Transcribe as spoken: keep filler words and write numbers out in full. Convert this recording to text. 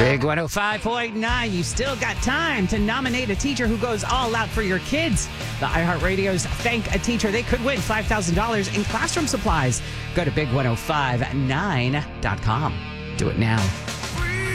Big one oh five point nine. You still got time to nominate a teacher who goes all out for your kids. The iHeartRadio's Thank a Teacher. They could win five thousand dollars in classroom supplies. Go to big one oh five nine dot com. Do it now.